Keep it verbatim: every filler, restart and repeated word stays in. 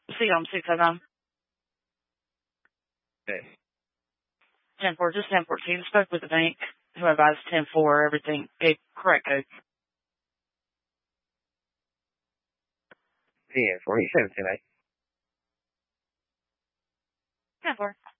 See you on six oh nine. Okay. ten four, just ten fourteen. Spoke with the bank who advised ten four, everything, gave correct code. ten four, you said ten eight. ten four.